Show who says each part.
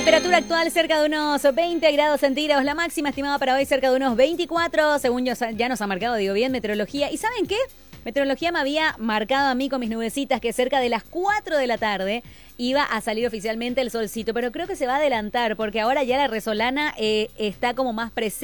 Speaker 1: Temperatura actual cerca de unos 20 grados centígrados. La máxima estimada para hoy cerca de unos 24. Según ya nos ha marcado, digo bien, meteorología. ¿Y saben qué? Meteorología me había marcado a mí con mis nubecitas que cerca de las 4 de la tarde iba a salir oficialmente el solcito. Pero creo que se va a adelantar porque ahora ya la resolana está como más presente.